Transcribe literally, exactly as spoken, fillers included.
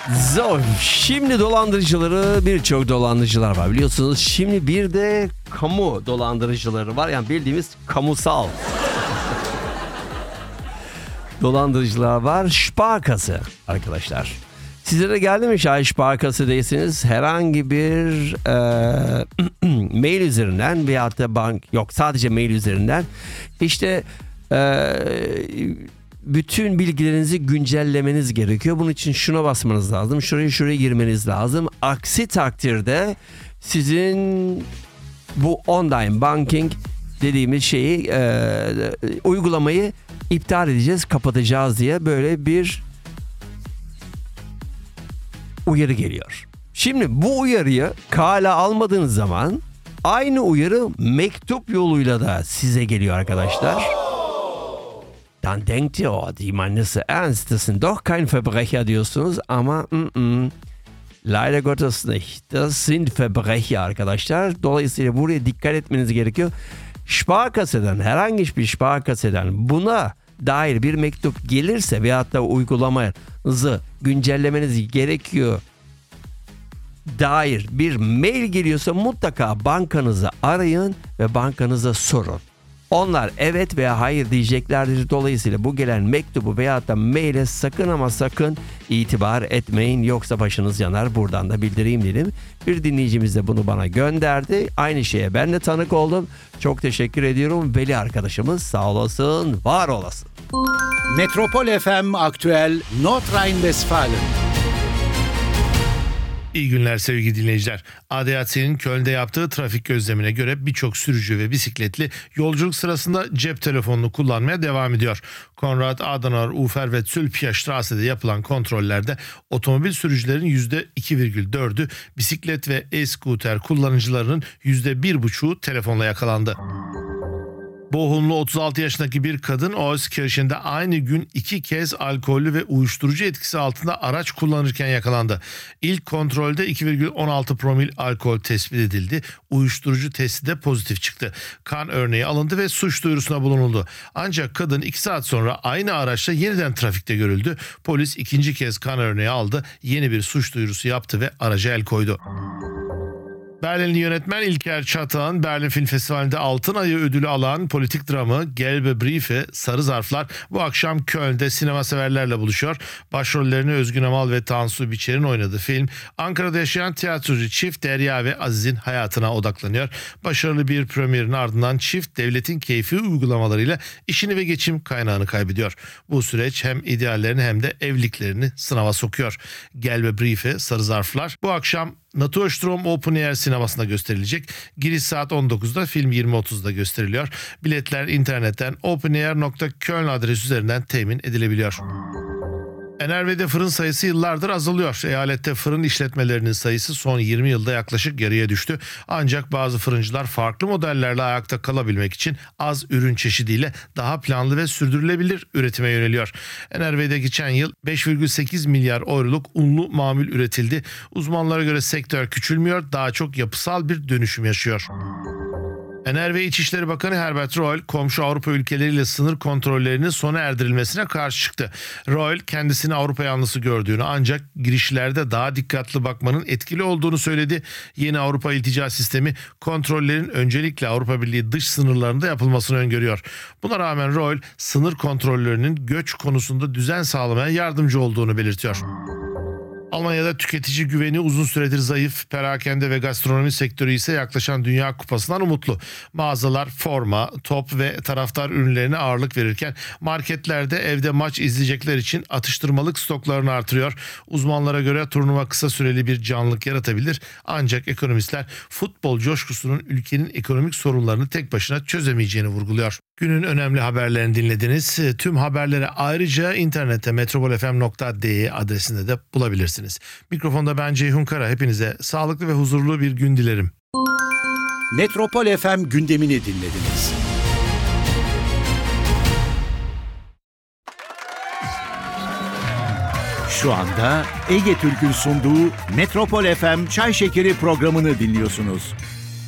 So, şimdi dolandırıcıları birçok dolandırıcılar var biliyorsunuz. Şimdi bir de kamu dolandırıcıları var. Yani bildiğimiz kamusal dolandırıcılar var. Sparkasse arkadaşlar. Sizlere geldi mi şayet Sparkasse değilsiniz? Herhangi bir e, mail üzerinden veyahut da bank yok sadece mail üzerinden işte e, bütün bilgilerinizi güncellemeniz gerekiyor. Bunun için şuna basmanız lazım. Şuraya şuraya girmeniz lazım. Aksi takdirde sizin bu online banking dediğimiz şeyi e, uygulamayı iptal edeceğiz, kapatacağız diye böyle bir uyarı geliyor. Şimdi bu uyarıyı kale almadığınız zaman aynı uyarı mektup yoluyla da size geliyor arkadaşlar. Dann denkt ihr, oh, die meinen es so ernst, das sind doch kein Verbrecher diyorsunuz ama mm-mm, leider Gottes nicht. Das sind Verbrecher arkadaşlar. Dolayısıyla buraya dikkat etmeniz gerekiyor. Sparkasse'den, herhangi bir Sparkasse'den buna dair bir mektup gelirse veyahut da uygulamanızı güncellemeniz gerekiyor dair bir mail geliyorsa mutlaka bankanızı arayın ve bankanıza sorun. Onlar evet veya hayır diyeceklerdir. Dolayısıyla bu gelen mektubu veyahut da maile sakın ama sakın itibar etmeyin. Yoksa başınız yanar. Buradan da bildireyim dedim. Bir dinleyicimiz de bunu bana gönderdi. Aynı şeye ben de tanık oldum. Çok teşekkür ediyorum. Veli arkadaşımız sağ olasın, var olasın. Metropol F M Aktüel Nordrhein-Westfalen. İyi günler sevgili dinleyiciler. A D A C'nin Köln'de yaptığı trafik gözlemine göre birçok sürücü ve bisikletli yolculuk sırasında cep telefonunu kullanmaya devam ediyor. Konrad Adenauer Ufer ve Zülpicherstrasse'de yapılan kontrollerde otomobil sürücülerin yüzde iki virgül dördü, bisiklet ve e-scooter kullanıcılarının yüzde bir buçuğu telefonla yakalandı. Bochumlu otuz altı yaşındaki bir kadın Euskirchen'de aynı gün iki kez alkollü ve uyuşturucu etkisi altında araç kullanırken yakalandı. İlk kontrolde iki virgül on altı promil alkol tespit edildi. Uyuşturucu testi de pozitif çıktı. Kan örneği alındı ve suç duyurusuna bulunuldu. Ancak kadın iki saat sonra aynı araçla yeniden trafikte görüldü. Polis ikinci kez kan örneği aldı. Yeni bir suç duyurusu yaptı ve araca el koydu. Berlinli yönetmen İlker Çatağan, Berlin Film Festivali'nde Altın Ayı ödülü alan politik dramı Gelbe Briefe, Sarı Zarflar bu akşam Köln'de sinema severlerle buluşuyor. Başrollerini Özgün Amal ve Tansu Biçer'in oynadığı film, Ankara'da yaşayan tiyatrocu çift Derya ve Aziz'in hayatına odaklanıyor. Başarılı bir premierin ardından çift devletin keyfi uygulamalarıyla işini ve geçim kaynağını kaybediyor. Bu süreç hem ideallerini hem de evliliklerini sınava sokuyor. Gelbe Briefe, Sarı Zarflar bu akşam Naturstrom Open Air sinemasında gösterilecek. Giriş saat on dokuzda, film yirmi otuzda gösteriliyor. Biletler internetten openair nokta köln adresi üzerinden temin edilebiliyor. N R V'de fırın sayısı yıllardır azalıyor. Eyalette fırın işletmelerinin sayısı son yirmi yılda yaklaşık yarıya düştü. Ancak bazı fırıncılar farklı modellerle ayakta kalabilmek için az ürün çeşidiyle daha planlı ve sürdürülebilir üretime yöneliyor. N R V'de geçen yıl beş virgül sekiz milyar euroluk unlu mamul üretildi. Uzmanlara göre sektör küçülmüyor, daha çok yapısal bir dönüşüm yaşıyor. N R V İçişleri Bakanı Herbert Reul, komşu Avrupa ülkeleriyle sınır kontrollerinin sona erdirilmesine karşı çıktı. Reul, kendisini Avrupa yanlısı gördüğünü ancak girişlerde daha dikkatli bakmanın etkili olduğunu söyledi. Yeni Avrupa İltica Sistemi kontrollerin öncelikle Avrupa Birliği dış sınırlarında yapılmasını öngörüyor. Buna rağmen Reul, sınır kontrollerinin göç konusunda düzen sağlamaya yardımcı olduğunu belirtiyor. Almanya'da tüketici güveni uzun süredir zayıf, perakende ve gastronomi sektörü ise yaklaşan Dünya Kupası'ndan umutlu. Mağazalar forma, top ve taraftar ürünlerine ağırlık verirken marketlerde evde maç izleyecekler için atıştırmalık stoklarını artırıyor. Uzmanlara göre turnuva kısa süreli bir canlılık yaratabilir, ancak ekonomistler futbol coşkusunun ülkenin ekonomik sorunlarını tek başına çözemeyeceğini vurguluyor. Günün önemli haberlerini dinlediniz. Tüm haberleri ayrıca internette metropolfm nokta de adresinde de bulabilirsiniz. Mikrofonda ben Ceyhun Kara. Hepinize sağlıklı ve huzurlu bir gün dilerim. Metropol F M gündemini dinlediniz. Şu anda Ege Türk'ün sunduğu Metropol F M Çay Şekeri programını dinliyorsunuz.